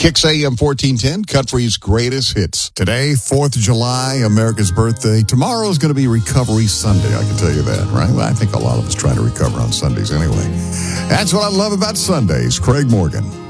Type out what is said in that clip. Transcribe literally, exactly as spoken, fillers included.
Kicks A M fourteen ten, Country's Greatest Hits. Today, fourth of July, America's birthday. Tomorrow is going to be Recovery Sunday, I can tell you that, right? Well, I think a lot of us try to recover on Sundays anyway. That's what I love about Sundays. Craig Morgan.